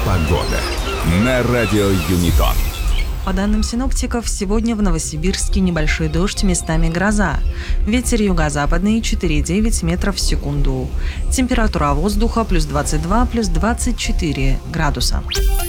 Погода на радио Юнитон. По данным синоптиков, сегодня в Новосибирске небольшой дождь, местами гроза. Ветер юго-западный 4,9 метров в секунду. Температура воздуха плюс 22, плюс 24 градуса.